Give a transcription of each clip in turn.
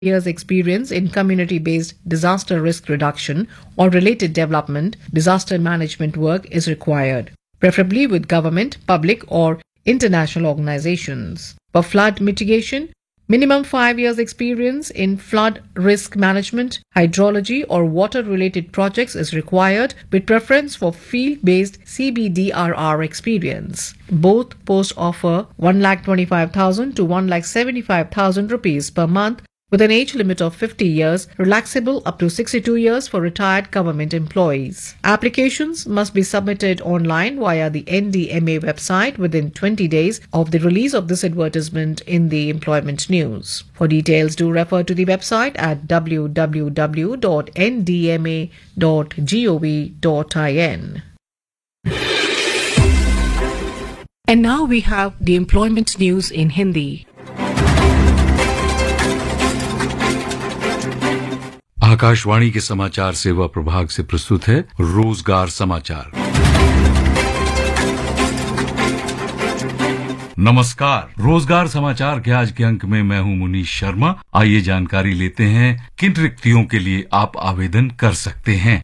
years experience in community-based disaster risk reduction or related development, disaster management work is required, preferably with government, public or international organizations. For flood mitigation, minimum 5 years experience in flood risk management, hydrology or water-related projects is required with preference for field-based CBDRR experience. Both posts offer 1,25,000 to 1,75,000 rupees per month with an age limit of 50 years, relaxable up to 62 years for retired government employees. Applications must be submitted online via the NDMA website within 20 days of the release of this advertisement in the employment news. For details, do refer to the website at www.ndma.gov.in. And now we have the employment news in Hindi. Akashvani के समाचार सेवा प्रभाग से प्रस्तुत है रोजगार समाचार। नमस्कार, रोजगार समाचार के आज के अंक में मैं हूं मुनीश शर्मा। आइए जानकारी लेते हैं किन रिक्तियों के लिए आप आवेदन कर सकते हैं।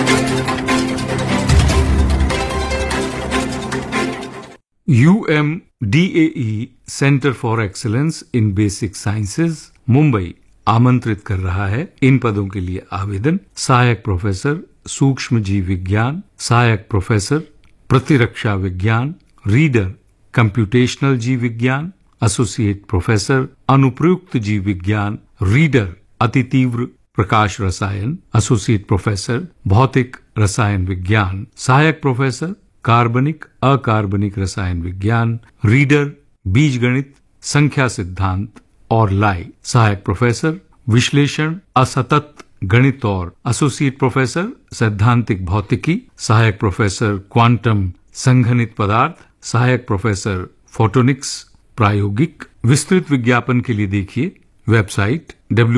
UMDAE centre for excellence in basic sciences Mumbai आमंत्रित कर रहा है। इन पदों के लिए आवेदन सहायक प्रोफेसर सूक्ष्म जीव विज्ञान, सहायक प्रोफेसर प्रतिरक्षा विज्ञान, रीडर कंप्यूटेशनल जीव विज्ञान, एसोसिएट प्रोफेसर अनुप्रयुक्त जीव विज्ञान, रीडर अति तीव्र प्रकाश रसायन, एसोसिएट प्रोफेसर भौतिक रसायन विज्ञान, सहायक प्रोफेसर कार्बनिक अकार्बनिक रसायन विज्ञान, रीडर बीजगणित संख्या सिद्धांत और लाई, सहायक प्रोफेसर विश्लेषण असतत गणित और एसोसिएट प्रोफेसर सैद्धांतिक भौतिकी, सहायक प्रोफेसर क्वांटम संघनित पदार्थ, सहायक प्रोफेसर फोटोनिक्स प्रायोगिक। विस्तृत विज्ञापन के लिए देखिए वेबसाइट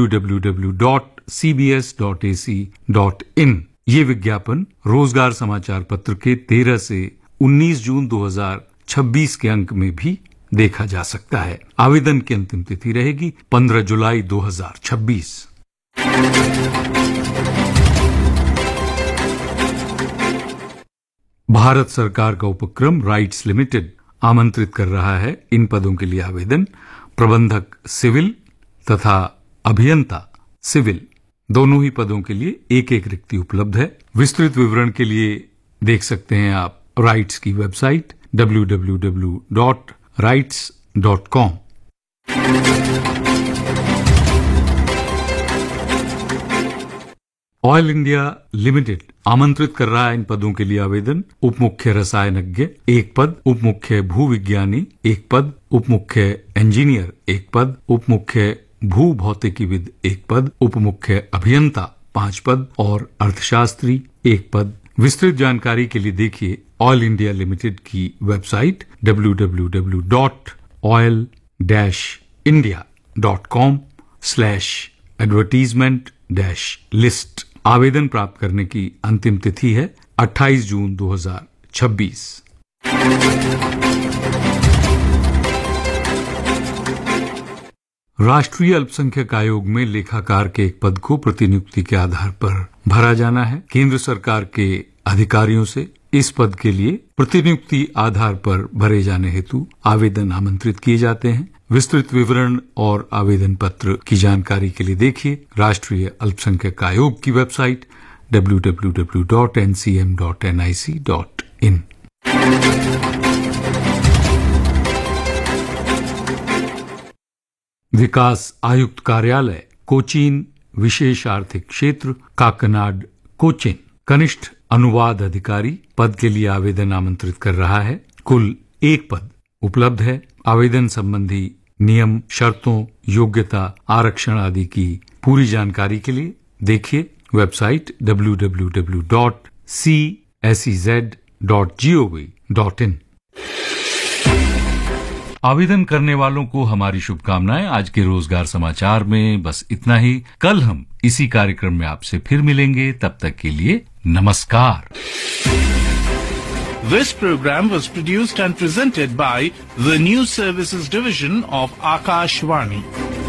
www.cbs.ac.in। ये विज्ञापन रोजगार समाचार पत्र के 13 से 19 जून 2026 के अंक में भी देखा जा सकता है। आवेदन की अंतिम तिथि रहेगी 15 जुलाई 2026। भारत सरकार का उपक्रम राइट्स लिमिटेड आमंत्रित कर रहा है। इन पदों के लिए आवेदन प्रबंधक सिविल तथा अभियंता सिविल दोनों ही पदों के लिए एक एक रिक्ति उपलब्ध है। विस्तृत विवरण के लिए देख सकते हैं आप राइट्स की website www.rights.com। Oil India limited आमंत्रित कर रहा है इन पदों के लिए आवेदन उप मुख्य रसायनज्ञ एक पद, उप मुख्य भूविज्ञानी एक पद, उप मुख्य इंजीनियर एक पद, उप मुख्य भू भौतिकीविद एक पद, उप मुख्य अभियंता 5 पद और अर्थशास्त्री 1 पद। विस्तृत जानकारी के लिए देखिए ऑयल इंडिया लिमिटेड की वेबसाइट www.oil-india.com/advertisement-list। आवेदन प्राप्त करने की अंतिम तिथि है 28 जून 2026। राष्ट्रीय अल्पसंख्यक आयोग में लेखाकार के एक पद को प्रतिनियुक्ति के आधार पर भरा जाना है। केंद्र सरकार के अधिकारियों से इस पद के लिए प्रतिनियुक्ति आधार पर भरे जाने हेतु आवेदन आमंत्रित किए जाते हैं। विस्तृत विवरण और आवेदन पत्र की जानकारी के लिए देखिए राष्ट्रीय अल्पसंख्यक आयोग की वेबसाइट www.ncm.nic.in। विकास आयुक्त कार्यालय कोचीन विशेष आर्थिक क्षेत्र काकनाड कोचीन कनिष्ठ अनुवाद अधिकारी पद के लिए आवेदन आमंत्रित कर रहा है। कुल 1 पद उपलब्ध है। आवेदन संबंधी नियम, शर्तों, योग्यता, आरक्षण आदि की पूरी जानकारी के लिए देखिए वेबसाइट www.csez.gov.in। आवेदन करने वालों को हमारी शुभकामनाएं। आज के रोजगार समाचार में बस इतना ही। कल हम इसी कार्यक्रम में आपसे फिर मिलेंगे। तब तक के लिए नमस्कार। This program was produced and presented by the News Services Division of Akashvani.